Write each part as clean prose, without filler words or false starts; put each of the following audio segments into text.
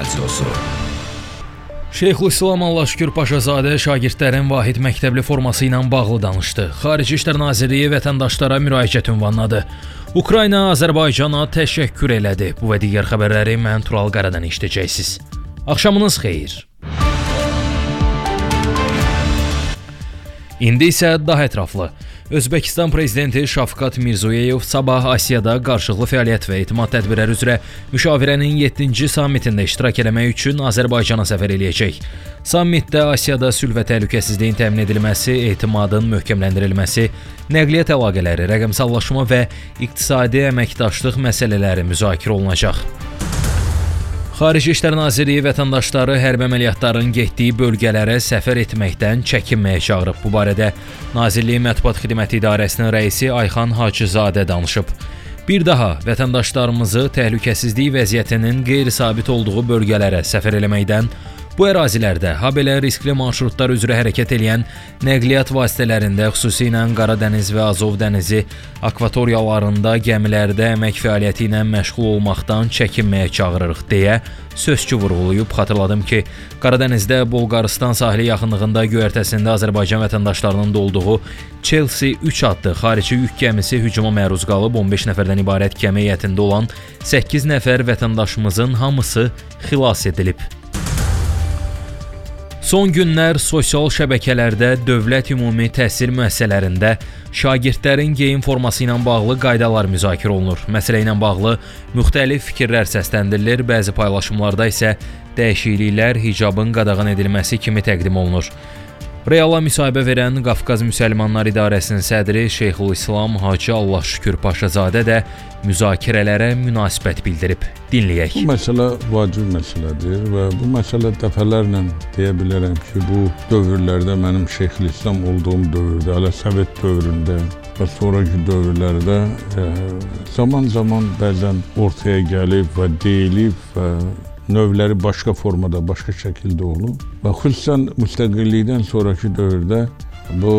Radiosu. Şeyxülislam Allahşükür Paşazadə şagirdlərin vahid məktəbli forması ilə bağlı danışdı. Xarici İşlər Nazirliyi vətəndaşlara müraciət ünvanladı. Ukrayna Azərbaycana təşəkkür elədi. Bu və digər xəbərləri mən Tural Qaradan eşidəcəksiniz. Axşamınız xeyir. İndi isə daha ətraflı. Özbəkistan prezidenti Şavkat Mirzoyev sabah Asiyada qarşılıqlı fəaliyyət və etimad tədbirləri üzrə müşavirənin 7-ci sammitində iştirak etmək üçün Azərbaycana səfər eləyəcək. Sammitdə Asiyada sülh və təhlükəsizliyin təmin edilməsi, etimadın möhkəmləndirilməsi, nəqliyyat əlaqələri, rəqəmsallaşma və iqtisadi əməkdaşlıq məsələləri müzakirə olunacaq. Xarici İşlər Nazirliyi vətəndaşları hərbi əməliyyatların getdiyi bölgələrə səfər etməkdən çəkinməyə çağırıb. Bu barədə Nazirliyin Mətbuat Xidməti İdarəsinin rəisi Ayxan Hacızadə danışıb. Bir daha vətəndaşlarımızı təhlükəsizlik vəziyyətinin qeyri-sabit olduğu bölgələrə səfər eləməkdən, bu ərazilərdə, habelə riskli marşrutlar üzrə hərəkət edən nəqliyyat vasitələrində, xüsusilə Qara dəniz və Azov dənizi akvatoriyalarında gəmilərdə əmək fəaliyyəti ilə məşğul olmaqdan çəkinməyə çağırırıq deyə sözçü vurğulayıb. Xatırladım ki, Qara dənizdə Bolqarıstan sahili yaxınlığında göyərtəsində Azərbaycan vətəndaşlarının da olduğu Chelsea 3 adlı xarici yük gəmisi hücuma məruz qalıb. 15 nəfərdən ibarət gəmi heyətində olan 8 nəfər vətəndaşımızın hamısı xilas edilib. Son günlər sosial şəbəkələrdə dövlət ümumi təhsil müəssisələrində şagirdlərin geyim forması ilə bağlı qaydalar müzakirə olunur. Məsələ ilə bağlı müxtəlif fikirlər səsləndirilir, bəzi paylaşımlarda isə dəyişikliklər hicabın qadağan edilməsi kimi təqdim olunur. Reala müsahibə verən Qafqaz Müsəlmanlar İdarəsinin sədri Şeyxülislam Hacı Allahşükür Paşazadə də müzakirələrə münasibət bildirib. Dinləyək. Bu məsələ vacib məsələdir və bu məsələ dəfələrlə deyə bilərəm ki, bu dövrlərdə mənim Şeyxülislam olduğum dövrdə, hələ Sovet dövründə və sonraki dövrlərdə zaman-zaman bəzən ortaya gəlib və deyilib və növləri başqa formada, başqa şəkildə olub və xüsusən müstəqillikdən sonraki dövrdə bu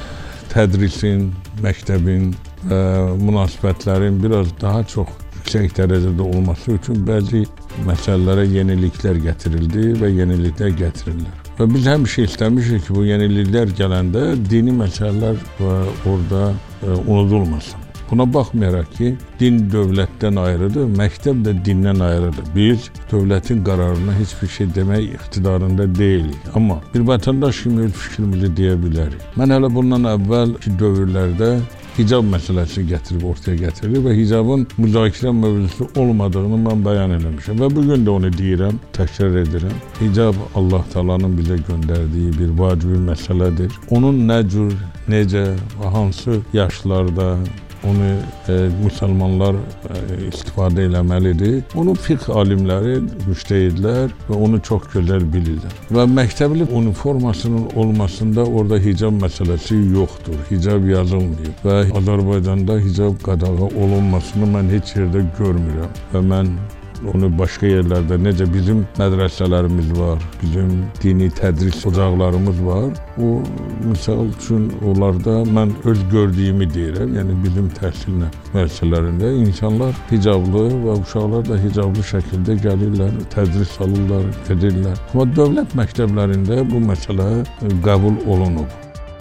tədrisin, məktəbin və münasibətlərin biraz daha çox yüksək dərəcədə olması üçün bəzi məsələlərə yeniliklər gətirildi və yeniliklər gətirilir. Və biz həmişə istəmişik ki, bu yeniliklər gələndə dini məsələlər və orada unudulmasın. Buna baxmayaraq ki, din dövlətdən ayrıdır, məktəb də dindən ayrıdır. Biz dövlətin qərarına heç bir şey demək iqtidarında deyilik. Amma bir vətəndaş kimi öz fikrimizi deyə bilərik. Mən hələ bundan əvvəlki dövrlərdə hicab məsələsi ortaya gətirilir və hicabın müzakirə mövzusu olmadığını mən bəyan eləmişəm. Və bugün də onu deyirəm, təkrar edirəm. Hicab Allah Taala'nın bizə göndərdiyi bir vacibi məsələdir. Onun nə cür, necə və hansı yaşlarda onu müsəlmanlar istifadə eləməlidir. Onu fiqh alimləri, müştəhidlər və onu çox gözəl bilirlər. Və məktəbli uniformasının olmasında orada hicab məsələsi yoxdur. Hicab yazılmıyor və Azərbaycanda hicab qadağa olunmasını mən heç yerdə görmürəm və mən onu başqa yerlərdə, necə bizim mədrəsələrimiz var, bizim dini tədris ocaqlarımız var. O, misal üçün, onlarda mən öz gördüyümü deyirəm, yəni bizim təhsil müəssisələrində insanlar hicablı və uşaqlar da hicablı şəkildə gəlirlər, tədris alırlar, edirlər. Amma dövlət məktəblərində bu məsələ qəbul olunub.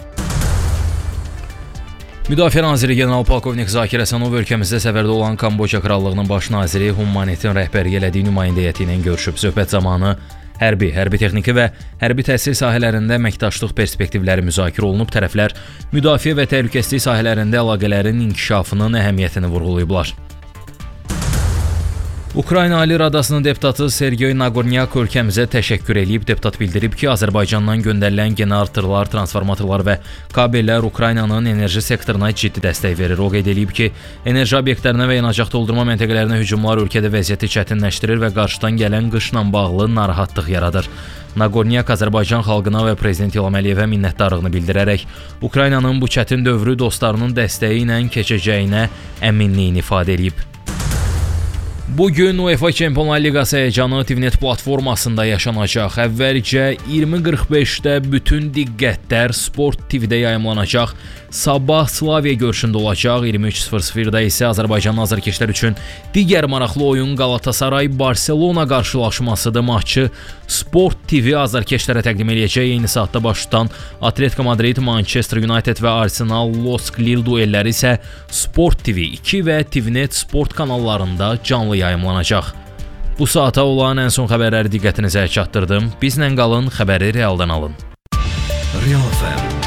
Müdafiə naziri general-polkovnik Zakir Həsənov ölkəmizdə səfərdə olan Kamboca Krallığının baş naziri Hun Manetin rəhbərliyi elədiyi nümayəndə heyəti ilə görüşüb. Söhbət zamanı hərbi texniki və hərbi təhsil sahələrində əməkdaşlıq perspektivləri müzakirə olunub. Tərəflər müdafiə və təhlükəsizlik sahələrində əlaqələrin inkişafının əhəmiyyətini vurğulayıblar. Ukrayna Ali Radasının deputatı Sergey Nagornyak ölkəmizə təşəkkür edib. Deputat bildirib ki, Azərbaycandan göndərilən generatorlar, transformatorlar və kabellər Ukraynanın enerji sektoruna ciddi dəstək verir. O qeyd edib ki, enerji obyektlərinə və yanacaq doldurma məntəqələrinə hücumlar ölkədə vəziyyəti çətinləşdirir və qarşıdan gələn qışla bağlı narahatlıq yaradır. Nagornyak Azərbaycan xalqına və Prezident İlham Əliyevə minnətdarlığını bildirərək Ukraynanın bu çətin dövrü dostlarının dəstəyi ilə keçəcəyinə əminliyini ifadə edib. Bugün UEFA Çempionlar Liqası həyəcanı TVNet platformasında yaşanacaq. Əvvəlcə 20:45-də bütün diqqətlər Sport TV-də yayımlanacaq. Sabah Slavia görüşündə olacaq. 23:00-da isə Azərbaycanlı azarkeşlər üçün digər maraqlı oyun Galatasaray-Barselona qarşılaşmasıdır. Maçı Sport TV azarkeşlərə təqdim edəcək. Eyni saatda baş tutan Atletico Madrid, Manchester United və Arsenal Losk Lille duelləri isə Sport TV 2 və TVNet Sport kanallarında canlı yayımlanacaq. Bu saata olan ən son xəbərləri diqqətinizə çatdırdım. Bizlə qalın, xəbəri realdan alın. Real FM